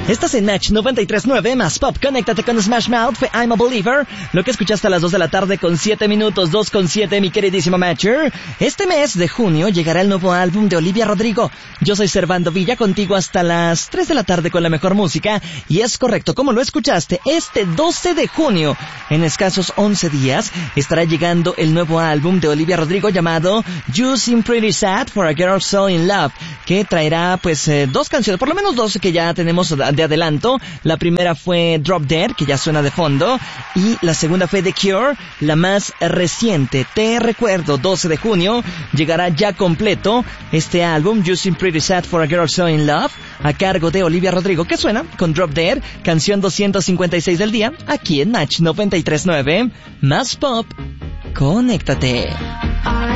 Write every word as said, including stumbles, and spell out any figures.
Estás en Match noventa y tres punto nueve más Pop. Conéctate con Smash Mouth. Fue I'm a Believer. Lo que escuchaste a las dos de la tarde con siete minutos. dos con siete, mi queridísimo Matcher. Este mes de junio llegará el nuevo álbum de Olivia Rodrigo. Yo soy Servando Villa, contigo hasta las tres de la tarde con la mejor música. Y es correcto, como lo escuchaste, este doce de junio, en escasos once días, estará llegando el nuevo álbum de Olivia Rodrigo llamado You Seem Pretty Sad for a Girl So In Love, que traerá pues eh, dos canciones, por lo menos dos que ya tenemos de adelanto. La primera fue Drop Dead, que ya suena de fondo, y la segunda fue The Cure, la más reciente. Te recuerdo, doce de junio llegará ya completo este álbum You Seem Pretty Sad for a Girl So In Love, a cargo de Olivia Rodrigo, que suena con Drop Dead, canción doscientos cincuenta y seis del día, aquí en Match noventa y tres punto nueve más Pop. Conéctate.